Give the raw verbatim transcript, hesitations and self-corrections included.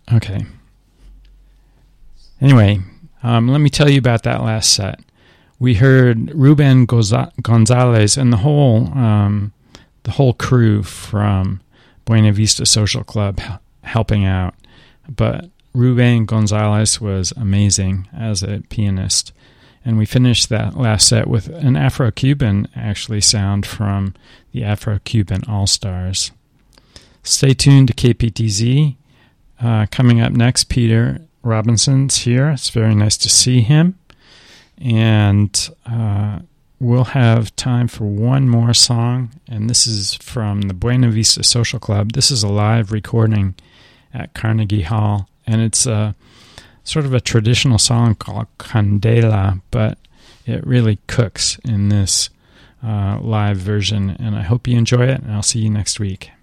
Okay. Anyway, um, let me tell you about that last set. We heard Ruben Goza- Gonzalez and the whole um, the whole crew from Buena Vista Social Club h- helping out. But Ruben Gonzalez was amazing as a pianist. And we finished that last set with an Afro-Cuban actually sound from the Afro-Cuban All-Stars. Stay tuned to K P T Z. Uh, coming up next, Peter Robinson's here. It's very nice to see him. And uh, we'll have time for one more song. And this is from the Buena Vista Social Club. This is a live recording at Carnegie Hall. And it's a sort of a traditional song called Candela, but it really cooks in this uh, live version. And I hope you enjoy it, and I'll see you next week.